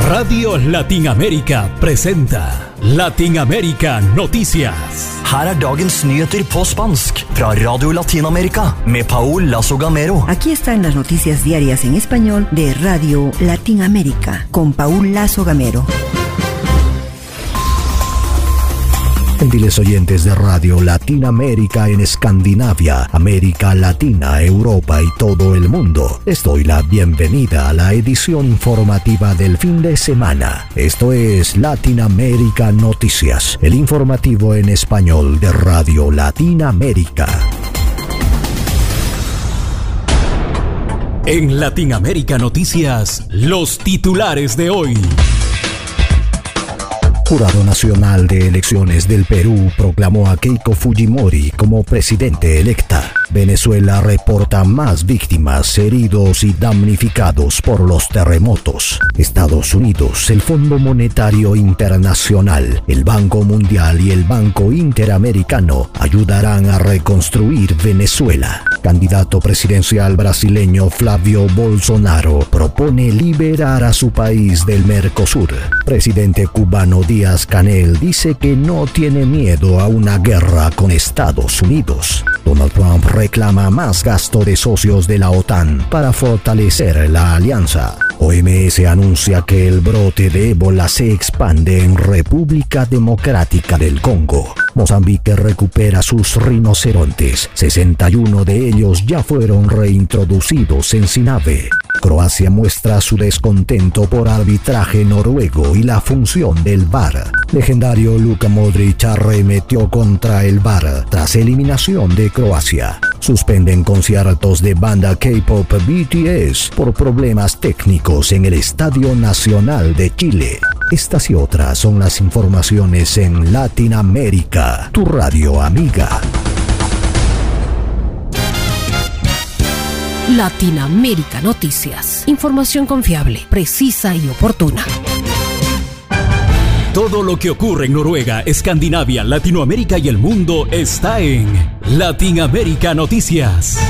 Radio Latinamérica presenta Latinamérica Noticias. Her dagens nyheter på spansk fra Radio Latinamerika med Paul Lazo Gamero. Aquí están las noticias diarias en español de Radio Latinamérica con Paul Lazo Gamero. Gentiles oyentes de Radio Latinamérica en Escandinavia, América Latina, Europa y todo el mundo, les doy la bienvenida a la edición informativa del fin de semana. Esto es Latinamérica Noticias, el informativo en español de Radio Latinamérica. En Latinamérica Noticias, los titulares de hoy. Jurado Nacional de Elecciones del Perú proclamó a Keiko Fujimori como presidente electa. Venezuela reporta más víctimas, heridos y damnificados por los terremotos. Estados Unidos, el Fondo Monetario Internacional, el Banco Mundial y el Banco Interamericano ayudarán a reconstruir Venezuela. Candidato presidencial brasileño Flavio Bolsonaro propone liberar a su país del Mercosur. Presidente cubano Díaz-Canel dice que no tiene miedo a una guerra con Estados Unidos. Donald Trump reclama más gasto de socios de la OTAN para fortalecer la alianza. OMS anuncia que el brote de ébola se expande en República Democrática del Congo. Mozambique recupera sus rinocerontes. 61 de ellos ya fueron reintroducidos en Sinave. Croacia muestra su descontento por arbitraje noruego y la función del VAR. Legendario Luka Modric arremetió contra el VAR tras eliminación de Croacia. Suspenden conciertos de banda K-pop BTS por problemas técnicos en el Estadio Nacional de Chile. Estas y otras son las informaciones en Latinamérica, tu radio amiga. Latinamérica Noticias. Información confiable, precisa y oportuna. Todo lo que ocurre en Noruega, Escandinavia, Latinoamérica y el mundo está en Latinamérica Noticias.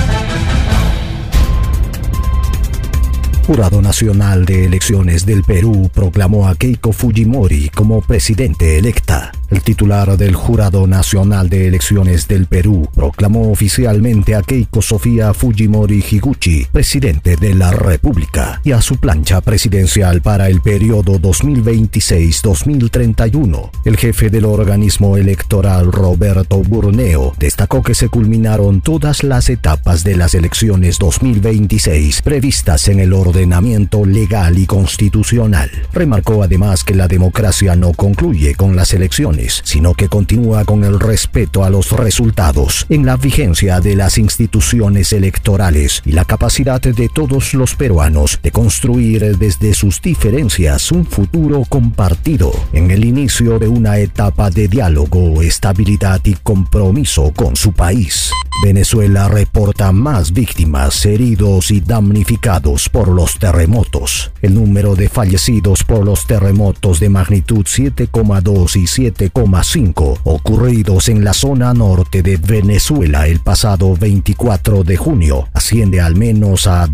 Jurado Nacional de Elecciones del Perú proclamó a Keiko Fujimori como presidente electa. El titular del Jurado Nacional de Elecciones del Perú proclamó oficialmente a Keiko Sofía Fujimori Higuchi presidente de la República y a su plancha presidencial para el periodo 2026-2031. El jefe del organismo electoral, Roberto Burneo, destacó que se culminaron todas las etapas de las elecciones 2026 previstas en el ordenamiento legal y constitucional. Remarcó además que la democracia no concluye con las elecciones, sino que continúa con el respeto a los resultados, en la vigencia de las instituciones electorales y la capacidad de todos los peruanos de construir desde sus diferencias un futuro compartido, en el inicio de una etapa de diálogo, estabilidad y compromiso con su país. Venezuela reporta más víctimas, heridos y damnificados por los terremotos. El número de fallecidos por los terremotos de magnitud 7,2 y 7,5 ocurridos en la zona norte de Venezuela el pasado 24 de junio asciende al menos a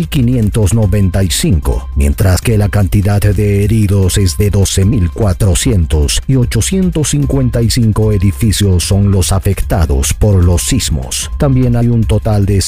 2.595, mientras que la cantidad de heridos es de 12.400 y 855 edificios son los afectados por los sismos. También hay un total de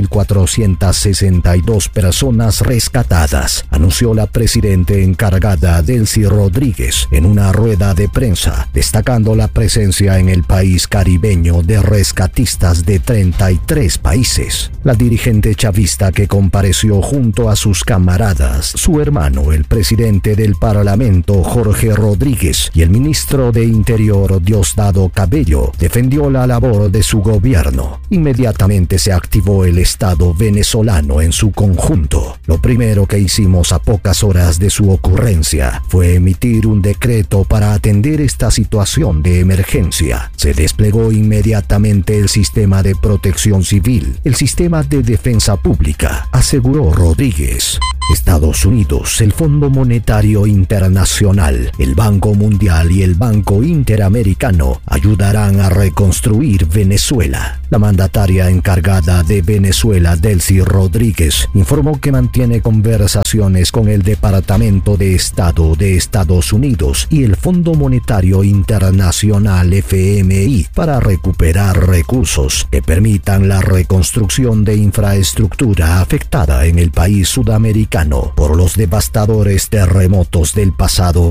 6.462 personas rescatadas, anunció la presidenta encargada Delcy Rodríguez en una rueda de prensa, destacando la presencia en el país caribeño de rescatistas de 33 países. La dirigente chavista, que compareció junto a sus camaradas, su hermano, el presidente del Parlamento, Jorge Rodríguez, y el ministro de Interior, Diosdado Cabello, defendió la labor de su gobierno. Inmediatamente se activó el Estado venezolano en su conjunto. Lo primero que hicimos a pocas horas de su ocurrencia fue emitir un decreto para atender esta situación de emergencia. Se desplegó inmediatamente el sistema de protección civil, el sistema de defensa pública, aseguró Rodríguez. Estados Unidos, el Fondo Monetario Internacional, el Banco Mundial y el Banco Interamericano ayudarán a reconstruir Venezuela. La mandataria encargada de Venezuela, Delcy Rodríguez, informó que mantiene conversaciones con el Departamento de Estado de Estados Unidos y el Fondo Monetario Internacional FMI para recuperar recursos que permitan la reconstrucción de infraestructura afectada en el país sudamericano por los devastadores terremotos del pasado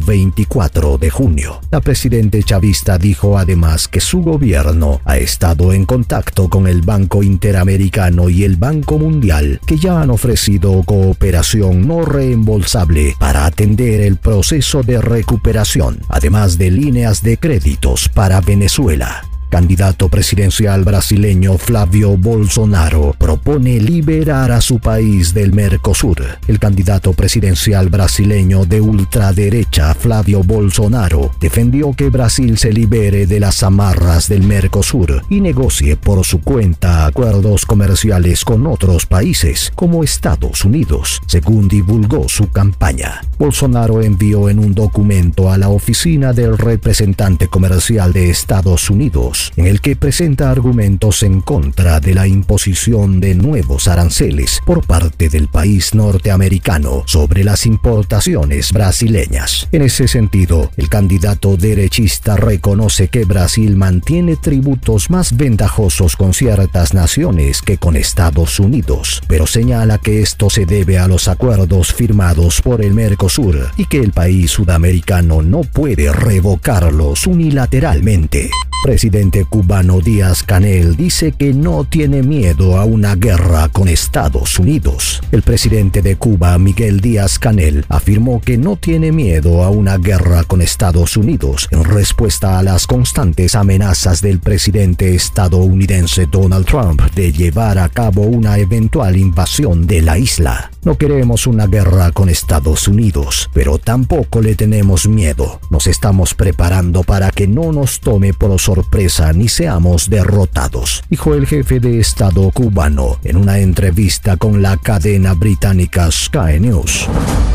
24 de junio. La presidenta chavista dijo además que su gobierno ha estado en contacto con el Banco Interamericano y el Banco Mundial, que ya han ofrecido cooperación no reembolsable para atender el proceso de recuperación, además de líneas de créditos para Venezuela. Candidato presidencial brasileño Flavio Bolsonaro propone liberar a su país del Mercosur. El candidato presidencial brasileño de ultraderecha Flavio Bolsonaro defendió que Brasil se libere de las amarras del Mercosur y negocie por su cuenta acuerdos comerciales con otros países como Estados Unidos, según divulgó su campaña. Bolsonaro envió en un documento a la oficina del representante comercial de Estados Unidos, en el que presenta argumentos en contra de la imposición de nuevos aranceles por parte del país norteamericano sobre las importaciones brasileñas. En ese sentido, el candidato derechista reconoce que Brasil mantiene tributos más ventajosos con ciertas naciones que con Estados Unidos, pero señala que esto se debe a los acuerdos firmados por el Mercosur y que el país sudamericano no puede revocarlos unilateralmente. Presidente cubano Díaz-Canel dice que no tiene miedo a una guerra con Estados Unidos. El presidente de Cuba, Miguel Díaz-Canel, afirmó que no tiene miedo a una guerra con Estados Unidos en respuesta a las constantes amenazas del presidente estadounidense Donald Trump de llevar a cabo una eventual invasión de la isla. No queremos una guerra con Estados Unidos, pero tampoco le tenemos miedo. Nos estamos preparando para que no nos tome por sorpresa ni seamos derrotados, dijo el jefe de Estado cubano en una entrevista con la cadena británica Sky News.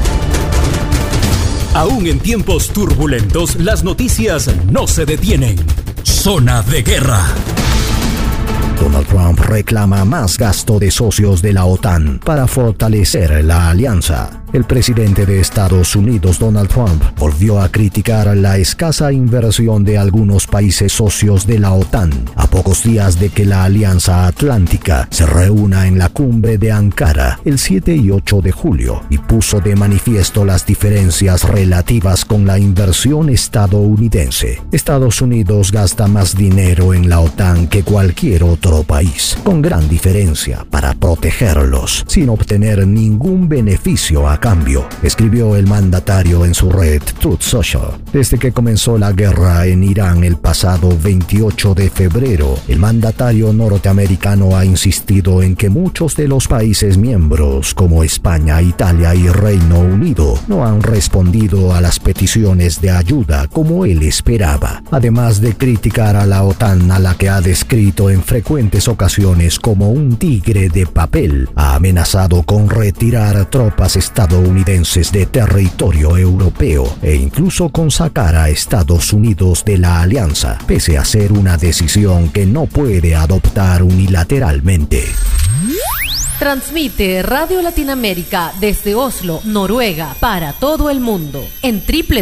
Aún en tiempos turbulentos, las noticias no se detienen. Zona de guerra. Donald Trump reclama más gasto de socios de la OTAN para fortalecer la alianza. El presidente de Estados Unidos, Donald Trump, volvió a criticar la escasa inversión de algunos países socios de la OTAN a pocos días de que la Alianza Atlántica se reúna en la cumbre de Ankara el 7 y 8 de julio y puso de manifiesto las diferencias relativas con la inversión estadounidense. Estados Unidos gasta más dinero en la OTAN que cualquier otro país, con gran diferencia, para protegerlos, sin obtener ningún beneficio a cambio, escribió el mandatario en su red Truth Social. Desde que comenzó la guerra en Irán el pasado 28 de febrero, el mandatario norteamericano ha insistido en que muchos de los países miembros, como España, Italia y Reino Unido, no han respondido a las peticiones de ayuda como él esperaba, además de criticar a la OTAN, a la que ha descrito en frecuentes ocasiones como un tigre de papel. Ha amenazado con retirar tropas estadounidenses de territorio europeo e incluso con sacar a Estados Unidos de la alianza, pese a ser una decisión que no puede adoptar unilateralmente. Transmite Radio Latinoamérica desde Oslo, Noruega, para todo el mundo en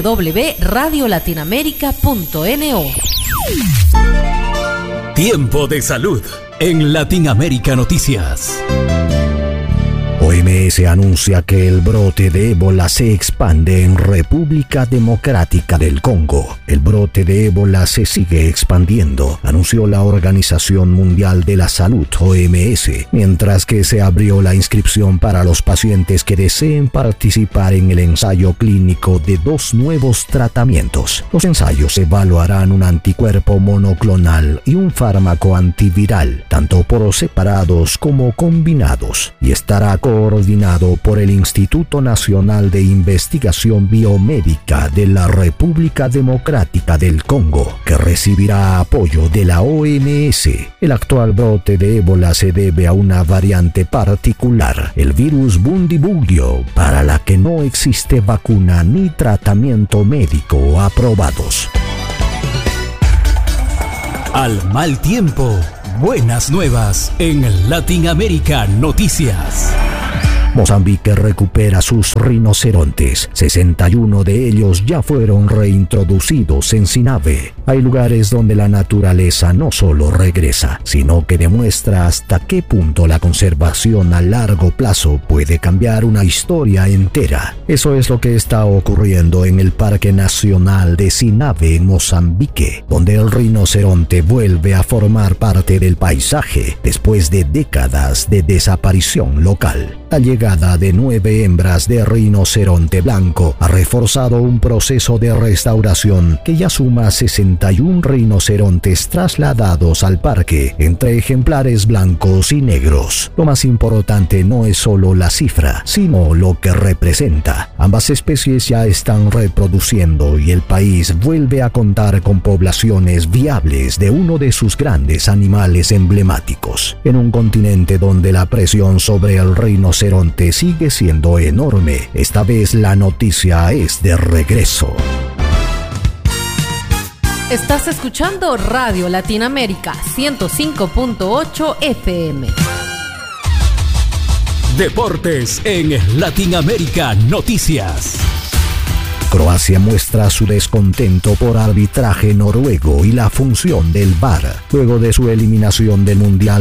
www.radiolatinoamerica.no. Tiempo de salud en Latinoamérica Noticias. OMS anuncia que el brote de ébola se expande en República Democrática del Congo. El brote de ébola se sigue expandiendo, anunció la Organización Mundial de la Salud, OMS, mientras que se abrió la inscripción para los pacientes que deseen participar en el ensayo clínico de 2 nuevos tratamientos. Los ensayos evaluarán un anticuerpo monoclonal y un fármaco antiviral, tanto por separados como combinados, y estará coordinado coordinado por el Instituto Nacional de Investigación Biomédica de la República Democrática del Congo, que recibirá apoyo de la OMS. El actual brote de ébola se debe a una variante particular, el virus Bundibugyo, para la que no existe vacuna ni tratamiento médico aprobados. Al mal tiempo, buenas nuevas en Latinoamérica Noticias. Mozambique recupera sus rinocerontes. 61 de ellos ya fueron reintroducidos en Sinave. Hay lugares donde la naturaleza no solo regresa, sino que demuestra hasta qué punto la conservación a largo plazo puede cambiar una historia entera. Eso es lo que está ocurriendo en el Parque Nacional de Sinave en Mozambique, donde el rinoceronte vuelve a formar parte del paisaje después de décadas de desaparición local. La llegada de 9 hembras de rinoceronte blanco ha reforzado un proceso de restauración que ya suma 61 rinocerontes trasladados al parque, entre ejemplares blancos y negros. Lo más importante no es solo la cifra, sino lo que representa. Ambas especies ya están reproduciendo y el país vuelve a contar con poblaciones viables de uno de sus grandes animales emblemáticos. En un continente donde la presión sobre el rinoceronte sigue siendo enorme, esta vez la noticia es de regreso. Estás escuchando Radio Latinoamérica 105.8 FM. Deportes en Latinoamérica Noticias. Croacia muestra su descontento por arbitraje noruego y la función del VAR. Luego de su eliminación del Mundial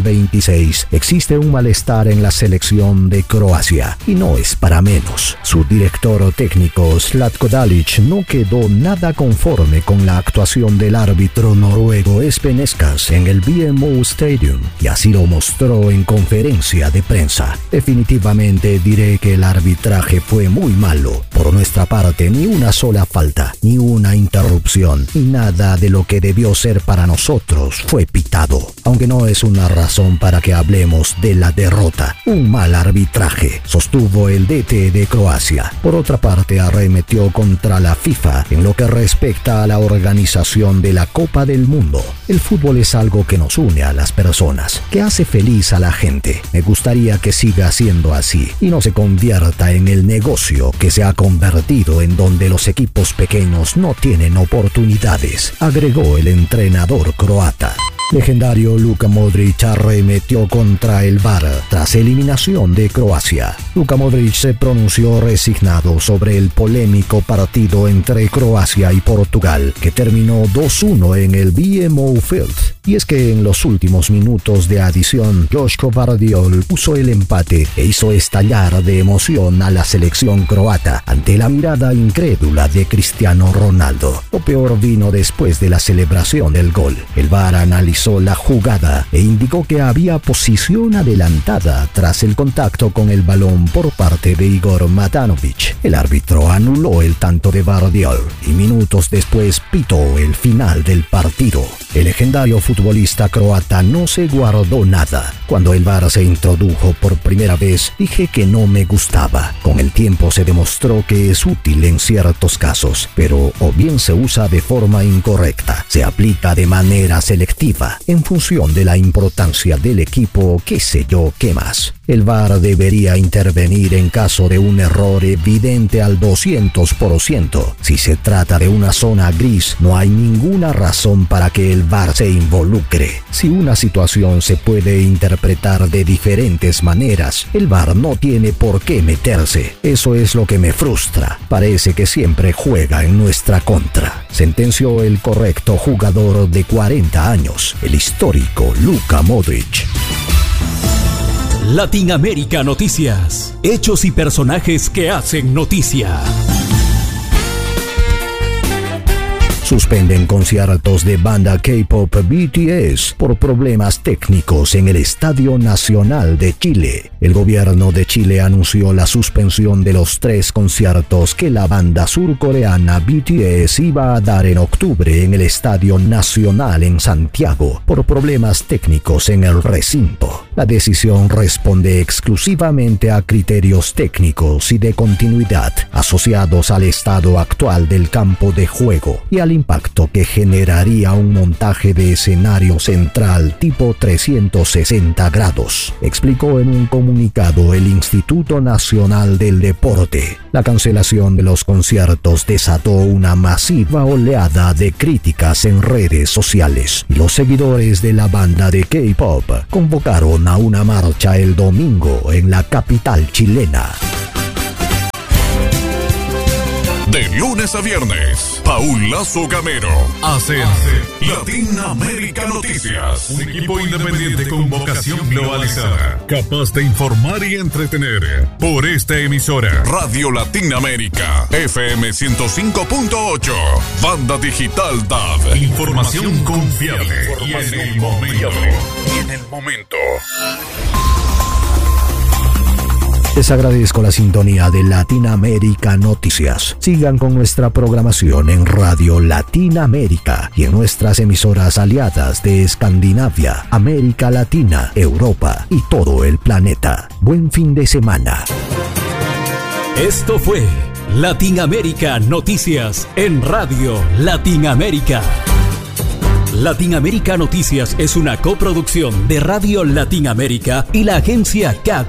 2026, existe un malestar en la selección de Croacia, y no es para menos. Su director técnico, Zlatko Dalic, no quedó nada conforme con la actuación del árbitro noruego Espen Eskas en el BMO Stadium, y así lo mostró en conferencia de prensa. Definitivamente diré que el arbitraje fue muy malo. Por nuestra parte, ni una sola falta, ni una interrupción, ni nada de lo que debió ser para nosotros fue pitado. Aunque no es una razón para que hablemos de la derrota. Un mal arbitraje, sostuvo el DT de Croacia. Por otra parte, arremetió contra la FIFA en lo que respecta a la organización de la Copa del Mundo. El fútbol es algo que nos une a las personas, que hace feliz a la gente. Me gustaría que siga siendo así y no se convierta en el negocio que se ha convertido en donde los equipos pequeños no tienen oportunidades, agregó el entrenador croata. Legendario Luka Modric arremetió contra el VAR tras eliminación de Croacia. Luka Modric se pronunció resignado sobre el polémico partido entre Croacia y Portugal, que terminó 2-1 en el BMO Field. Y es que en los últimos minutos de adición, Joško Gvardiol puso el empate e hizo estallar de emoción a la selección croata ante la mirada incrédula de Cristiano Ronaldo. Lo peor vino después de la celebración del gol. El VAR analizó la jugada e indicó que había posición adelantada tras el contacto con el balón por parte de Igor Matanovic. El árbitro anuló el tanto de Gvardiol y minutos después pitó el final del partido. El legendario futbolista croata no se guardó nada. Cuando el VAR se introdujo por primera vez, dije que no me gustaba. Con el tiempo se demostró que es útil en ciertos casos, pero o bien se usa de forma incorrecta, se aplica de manera selectiva, en función de la importancia del equipo, qué sé yo, qué más. El VAR debería intervenir en caso de un error evidente al 200%. Si se trata de una zona gris, no hay ninguna razón para que el VAR se involucre. Si una situación se puede interpretar de diferentes maneras, el VAR no tiene por qué meterse. Eso es lo que me frustra. Parece que siempre juega en nuestra contra, sentenció el correcto jugador de 40 años, el histórico Luka Modric. Latinoamérica Noticias. Hechos y personajes que hacen noticia. Suspenden conciertos de banda K-pop BTS por problemas técnicos en el Estadio Nacional de Chile. El gobierno de Chile anunció la suspensión de los 3 conciertos que la banda surcoreana BTS iba a dar en octubre en el Estadio Nacional en Santiago por problemas técnicos en el recinto. La decisión responde exclusivamente a criterios técnicos y de continuidad asociados al estado actual del campo de juego y al impacto que generaría un montaje de escenario central tipo 360 grados, explicó en un comunicado el Instituto Nacional del Deporte. La cancelación de los conciertos desató una masiva oleada de críticas en redes sociales y los seguidores de la banda de K-pop convocaron a una marcha el domingo en la capital chilena. De lunes a viernes, Paul Lazo Gamero hace Latinoamérica Noticias. Un equipo independiente con vocación globalizada, capaz de informar y entretener. Por esta emisora, Radio Latinoamérica, FM 105.8, Banda Digital DAB. Información confiable y en el momento. Les agradezco la sintonía de Latinoamérica Noticias. Sigan con nuestra programación en Radio Latinoamérica y en nuestras emisoras aliadas de Escandinavia, América Latina, Europa y todo el planeta. Buen fin de semana. Esto fue Latinoamérica Noticias en Radio Latinoamérica. Latinoamérica Noticias es una coproducción de Radio Latinoamérica y la agencia CAT